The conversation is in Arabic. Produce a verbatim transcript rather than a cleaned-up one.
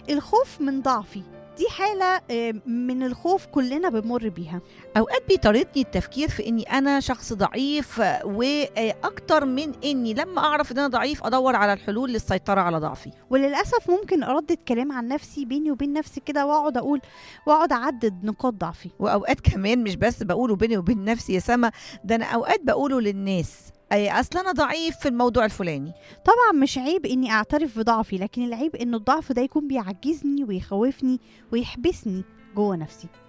الخوف من ضعفي دي حالة من الخوف كلنا بنمر بيها. اوقات بيطاردني التفكير في اني انا شخص ضعيف، واكتر من اني لما اعرف ان انا ضعيف ادور على الحلول للسيطرة على ضعفي. وللأسف ممكن اردد كلام عن نفسي بيني وبين نفسي كده، واقعد اقول واقعد اعدد نقاط ضعفي. واوقات كمان مش بس بقوله بيني وبين نفسي يا سما، ده انا اوقات بقوله للناس، اي اصل انا ضعيف في الموضوع الفلاني. طبعا مش عيب اني اعترف بضعفي، لكن العيب ان الضعف ده يكون بيعجزني ويخوفني ويحبسني جوه نفسي.